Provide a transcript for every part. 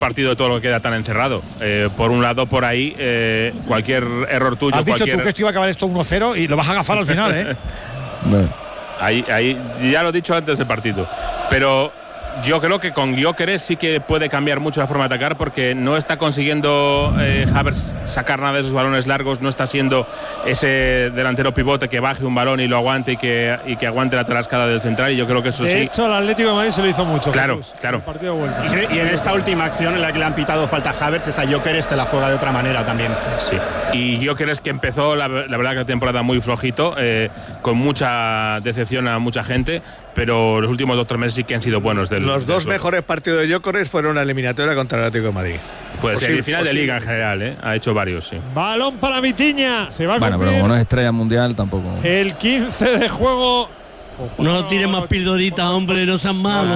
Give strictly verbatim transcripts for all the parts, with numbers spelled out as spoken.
partido de todo lo que queda tan encerrado. Eh, por un lado, por ahí, eh, cualquier error tuyo. Has dicho cualquier... tú que esto iba a acabar esto uno cero y lo vas a agafar al final, ¿eh? Bueno. Ahí, ahí, ya lo he dicho antes del partido. Pero yo creo que con Gyökeres sí que puede cambiar mucho la forma de atacar, porque no está consiguiendo eh, Havertz sacar nada de esos balones largos, no está siendo ese delantero pivote que baje un balón y lo aguante y que, y que aguante la tarascada del central, y yo creo que eso de sí. De hecho, al Atlético de Madrid se lo hizo mucho. Claro, Jesús, claro. el partido de vuelta. Y, y en esta última acción en la que le han pitado falta a Havertz, esa Gyökeres te la juega de otra manera también. Sí. Y Gyökeres, que empezó la, la verdad que la temporada muy flojito, eh, con mucha decepción a mucha gente, pero los últimos dos o tres meses sí que han sido buenos. Del, los dos del mejores partidos de Gyökeres fueron la eliminatoria contra el Atlético de Madrid. Pues posible, sí, el final posible. de liga en general, ¿eh? Ha hecho varios, sí. Balón para Vitinha. Se va a bueno, cumplir pero como no es estrella mundial tampoco. el quince de juego. No tires más pildoritas, hombre, no sean malos.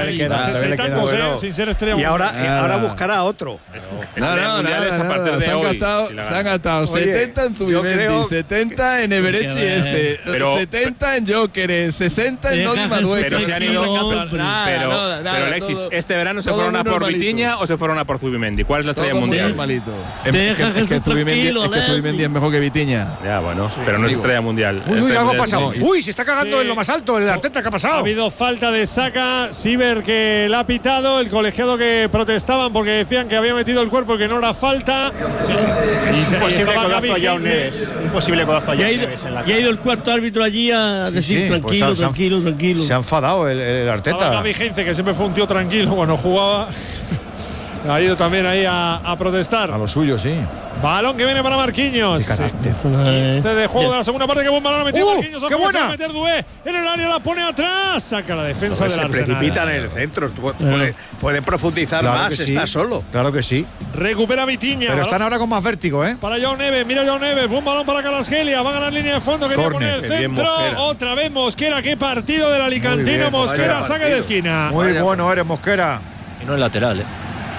Sin ser estrella y ahora, mundial. y ahora buscará otro. No, no, no, a partir de se, han hoy, gastado, si la se han gastado Oye, setenta en Zubimendi, setenta en Everechi este, pero, setenta en Gyökeres, sesenta en Nodi Madueca. Pero se han ido. Pero, pero, pero Alexis, todo, ¿este verano se fueron a por Vitinha o se fueron a por Zubimendi? ¿Cuál es la estrella mundial? Normalito. Es, es, es que Zubimendi es, es mejor que Vitinha. Ya, bueno, sí, pero no es estrella mundial. Uy, uy, algo ha pasado. No. Uy, se está cagando sí. en lo más alto, el Arteta, ¿qué ha pasado? Ha habido falta de Saka, Siver que la ha pitado, el colegiado que protestaban porque decían que había metido el cuerpo y que no era falta. Sí. Y, un posible codazo a Joao Neves. Un posible codazo a Joao Neves en la cara. Ya ha ido el cuarto árbitro allí a sí, decir sí, tranquilo, pues tranquilo, han, tranquilo. Se ha enfadado el, el Arteta. Estaba Gaby Heinze, que siempre fue un tío tranquilo cuando jugaba. Ha ido también ahí a, a protestar. A lo suyo, sí. Balón que viene para Marquinhos. quince de juego de la segunda parte. Qué buen balón ha metido uh, Marquinhos. ¡Qué buena! A meter Dué en el área, la pone atrás. Saca la defensa del se Arsenal. Se precipitan en el centro. Puede, puede profundizar claro más. Sí. Está solo. Claro que sí. Recupera Vitinha. Pero están ahora con más vértigo, ¿eh? Para Joao Neves. Mira Joao Neves. Buen balón para Kvaratskhelia. Va a ganar línea de fondo. Quería Corner. poner el centro. Otra vez Mosquera. Qué partido del alicantino. Bien, Mosquera. Saque de esquina. Muy vaya bueno eres, Mosquera. Y no es lateral, ¿eh?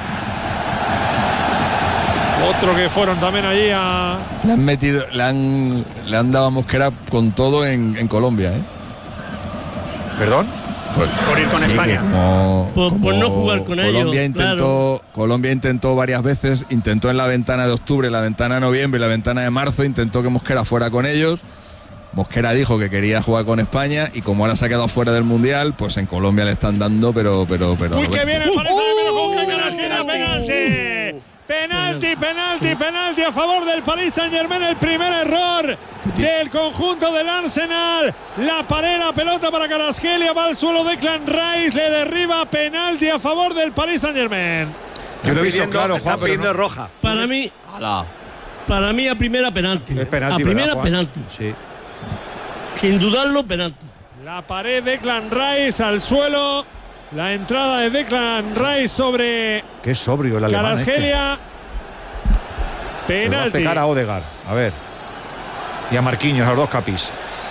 Otro que fueron también allí a. Le han metido, le han, le han dado a Mosquera con todo en, en Colombia, ¿eh? ¿Perdón? Pues, por ir con sí, España. Como, por, como por no jugar con Colombia ellos. Intentó, claro. Colombia intentó varias veces, intentó en la ventana de octubre, la ventana de noviembre y la ventana de marzo, intentó que Mosquera fuera con ellos. Mosquera dijo que quería jugar con España y como ahora se ha quedado fuera del Mundial, pues en Colombia le están dando, pero, pero, pero. Uy, que viene el Paris Saint-Germain con Kvaratskhelia, penalti. Penalti, penalti, penalti a favor del Paris Saint-Germain. El primer error del conjunto del Arsenal. La pared, la pelota para Kvaratskhelia. Va al suelo Declan Rice. Le derriba. Penalti a favor del Paris Saint-Germain. Yo lo he visto claro, Juan, pero no. roja. Para mí, Alá. para mí a primera penalti. Es penalti, a primera ¿verdad, penalti. Sí. Sin dudarlo, penalti. La pared de Declan Rice al suelo. La entrada de Declan Rice sobre. Qué sobrio el alemán. Kvaratskhelia. Este. Penalti. Va a pegar a Odegaard. A ver. Y a Marquinhos, a los dos capis.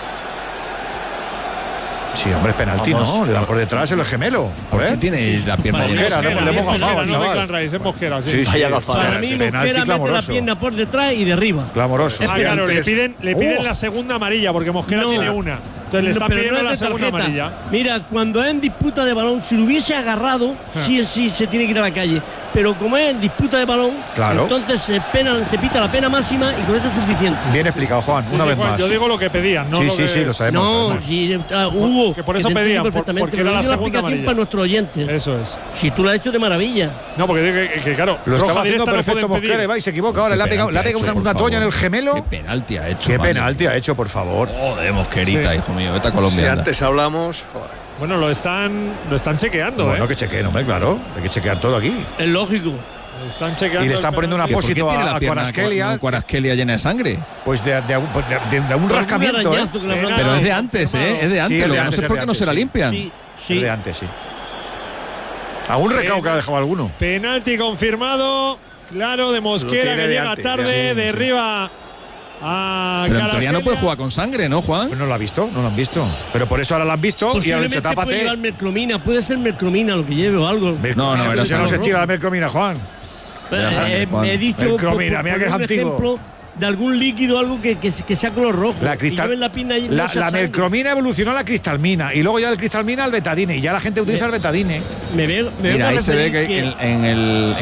Sí, hombre, es penalti, Vamos. ¿no? Le dan por detrás el gemelo. A ¿Por qué ver. tiene la pierna Mosquera, llena? le hemos- le hemos Mosquera, gafado, no chaval. Declan Rice, es Mosquera, sí. Sí, sí. Vaya gafada. Para mí, penalti Mosquera mete la clamoroso. pierna por detrás y derriba. Clamoroso. Ah, claro, le piden, le piden Oh. la segunda amarilla porque Mosquera No. tiene una. Entonces le No, están pero pidiendo no la es de segunda tarjeta. amarilla. Mira, cuando es en disputa de balón, si lo hubiese agarrado, Ah. sí, sí se tiene que ir a la calle. Pero como es en disputa de balón, Claro. entonces se, pena, se pita la pena máxima y con eso es suficiente. Bien explicado, Juan, Sí, una sí, vez Juan, más. yo digo lo que pedían, no sí, lo sí, que sí, lo sabemos. No, sabemos. sí, uh, Hugo. que por eso te entiendo pedían, por- perfectamente, porque pero era la yo una segunda explicación amarilla. para nuestros oyentes. Eso es. Si tú lo has hecho de maravilla. No, porque digo que, que, claro, Lo roja estaba haciendo directa no perfecto pueden Mosquera y pedir. va y se equivoca. Ahora le ha pegado, le ha pegado una, una toña en el gemelo. ¿Qué penalti ha hecho? ¿Qué vale? penalti ha hecho, por favor? Joder, Mosquerita, Sí. hijo mío. Vete a Si Colombia. anda. antes hablamos. Bueno, lo están, lo están chequeando, Bueno, ¿eh? que chequeen, hombre, claro. Hay que chequear todo aquí. Es lógico. Están chequeando. Y le están el poniendo un penalti. ¿Por qué apósito tiene a, la a pierna Kvaratskhelia. Kvaratskhelia llena de sangre? Pues de, de, de, de- de un Por rascamiento, un ¿eh? arañazo que le habrán Pero dado. es de antes, ¿eh? Es de antes. es de Lo que no antes, sé es por de qué no se la antes, sí. limpian. Sí, Es sí. de antes, sí. Algún recao que ha dejado alguno. Penalti confirmado. Claro, de Mosquera tiene que de llega antes, tarde, ya, sí, derriba a Pero en teoría no puede Kvaratskhelia. jugar con sangre, ¿no, Juan? Pues no lo ha visto, no lo han visto. Pero por eso ahora lo han visto y ahora han dicho Posiblemente puede tápate. llevar mercromina, puede ser mercromina lo que lleve o algo. No, no, pero era si no sangre. se estira la mercromina, Juan. Eh, la sangre, eh, Juan. he dicho Mercromina, por- mira por que es poner un antiguo. ejemplo de algún líquido, algo que, que, que sea color rojo. La, Y cristal, lleven la, pina y no la, sea la sangre. mercromina evolucionó a la cristalmina y luego ya del cristalmina al betadine y ya la gente utiliza el betadine. Me veo, me Mira, vengo a ahí se ve referir que en, en el